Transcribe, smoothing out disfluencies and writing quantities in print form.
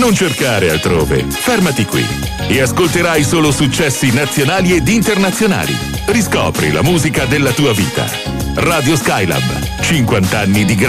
Non cercare altrove, fermati qui e ascolterai solo successi nazionali ed internazionali. Riscopri la musica della tua vita. Radio Skylab, 50 anni di